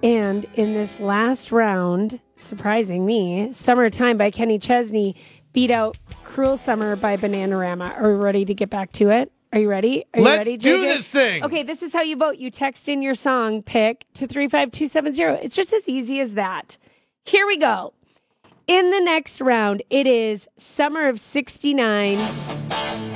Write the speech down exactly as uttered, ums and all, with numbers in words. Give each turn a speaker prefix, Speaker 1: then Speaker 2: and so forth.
Speaker 1: And in this last round, surprising me, Summertime by Kenny Chesney beat out Cruel Summer by Bananarama. Are we ready to get back to it? Are you ready? Are you
Speaker 2: Let's
Speaker 1: ready,
Speaker 2: do
Speaker 1: J J?
Speaker 2: this thing.
Speaker 1: Okay, this is how you vote. You text in your song pick to three five two seven zero. It's just as easy as that. Here we go. In the next round, it is Summer of sixty-nine